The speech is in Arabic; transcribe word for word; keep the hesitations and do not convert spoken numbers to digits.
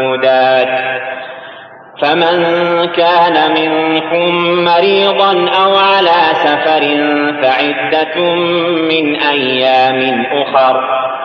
فمن كان منكم مريضا أو على سفر فعدة من أيام أخر